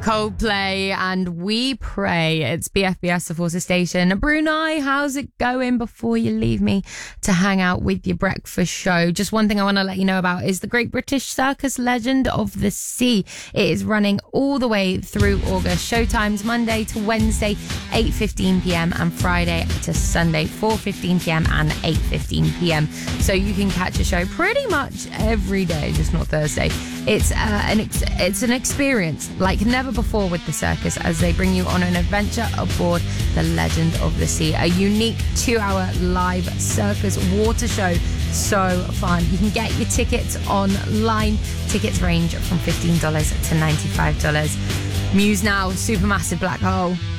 Coldplay and We Pray. It's BFBS, the Forces Station. Brunei, how's it going before you leave me to hang out with your breakfast show? Just one thing I want to let you know about is the Great British Circus Legend of the Sea. It is running all the way through August. Showtimes Monday to Wednesday, 8:15pm, and Friday to Sunday, 4:15pm and 8:15pm. So you can catch a show pretty much every day, just not Thursday. It's an experience like never before with the circus, as they bring you on an adventure aboard the Legend of the Sea, a unique 2-hour live circus water show. So fun. You can get your tickets online. Tickets range from $15 to $95. Muse Now, Supermassive Black Hole.